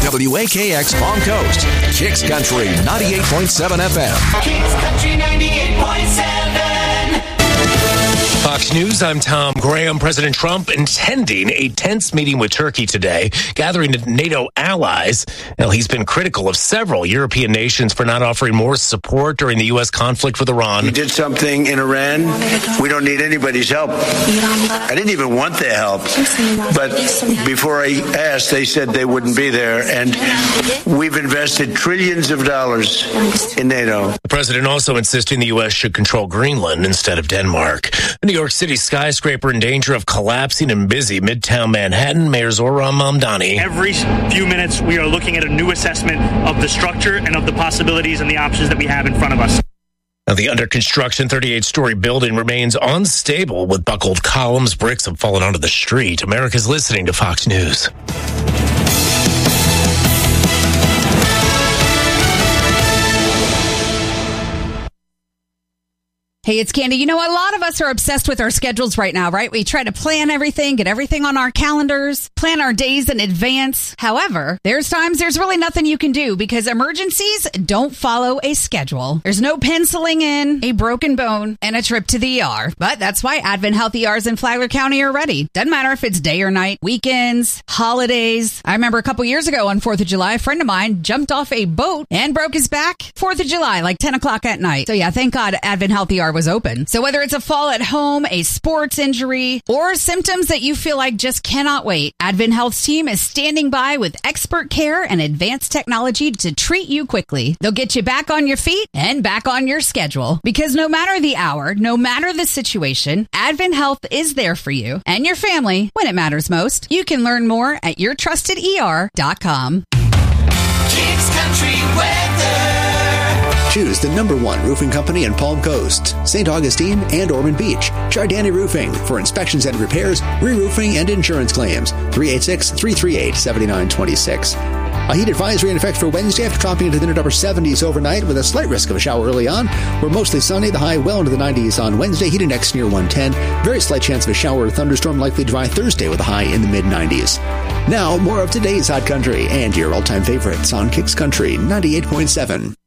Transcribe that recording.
WAKX Palm Coast, Kicks Country 98.7 FM. Kicks Country 98.7. Fox News, I'm Tom Graham. President Trump intending a tense meeting with Turkey today, gathering NATO allies. Well, he's been critical of several European nations for not offering more support during the U.S. conflict with Iran. We did something in Iran. We don't need anybody's help. I didn't even want their help. But before I asked, they said they wouldn't be there. And we've invested trillions of dollars in NATO. The president also insisting the U.S. should control Greenland instead of Denmark. The New York City skyscraper in danger of collapsing in busy Midtown Manhattan. Mayor Zohran Mamdani. Every few minutes, we are looking at a new assessment of the structure and of the possibilities and the options that we have in front of us. Now, the under construction 38-story building remains unstable with buckled columns. Bricks have fallen onto the street. America's listening to Fox News. Hey, it's Candy. You know, a lot of us are obsessed with our schedules right now, right? We try to plan everything, get everything on our calendars, plan our days in advance. However, there's times there's really nothing you can do because emergencies don't follow a schedule. There's no penciling in a broken bone and a trip to the ER. But that's why Advent Health ERs in Flagler County are ready. Doesn't matter if it's day or night, weekends, holidays. I remember a couple years ago on 4th of July, a friend of mine jumped off a boat and broke his back 4th of July, like 10 o'clock at night. So yeah, thank God Advent Health ER was open. So whether it's a fall at home, a sports injury, or symptoms that you feel like just cannot wait, Advent Health's team is standing by with expert care and advanced technology to treat you quickly. They'll get you back on your feet and back on your schedule. Because no matter the hour, no matter the situation, Advent Health is there for you and your family when it matters most. You can learn more at yourtrusteder.com. Kicks Country weather. Choose the #1 roofing company in Palm Coast, St. Augustine, and Ormond Beach. Jardani Roofing for inspections and repairs, re-roofing, and insurance claims. 386-338-7926. A heat advisory in effect for Wednesday after dropping into the mid-upper 70s overnight with a slight risk of a shower early on. We're mostly sunny, the high well into the 90s on Wednesday, heat index near 110. Very slight chance of a shower or thunderstorm, likely dry Thursday with a high in the mid-90s. Now, more of today's Hot Country and your all-time favorites on Kicks Country 98.7.